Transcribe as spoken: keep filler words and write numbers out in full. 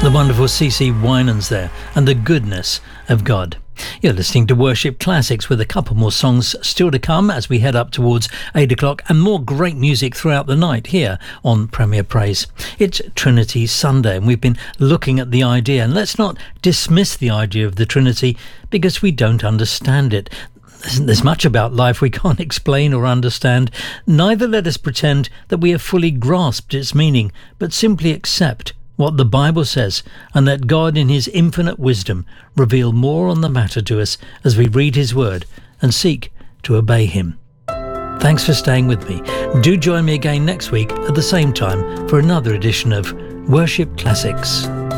The wonderful C C Winans there, and the goodness of God. You're listening to Worship Classics with a couple more songs still to come as we head up towards eight o'clock, and more great music throughout the night here on Premier Praise. It's Trinity Sunday, and we've been looking at the idea, and let's not dismiss the idea of the Trinity because we don't understand it. There's much about life we can't explain or understand. Neither let us pretend that we have fully grasped its meaning, but simply accept what the Bible says, and let God in his infinite wisdom reveal more on the matter to us as we read his word and seek to obey him. Thanks for staying with me. Do join me again next week at the same time for another edition of Worship Classics.